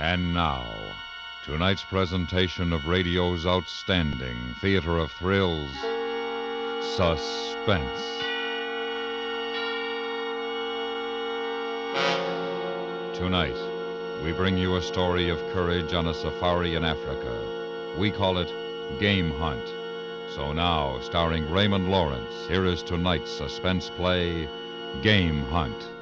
And now, tonight's presentation of radio's outstanding theater of thrills, Suspense. Tonight, we bring you a story of courage on a safari in Africa. We call it Game Hunt. So now, starring Raymond Lawrence, here is tonight's suspense play, Game Hunt.